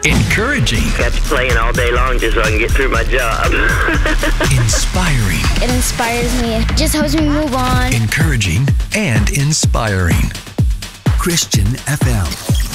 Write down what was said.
Encouraging. Got to playing all day long just so I can get through my job. Inspiring. It inspires me. Just helps me move on. Encouraging and inspiring. Christian FM.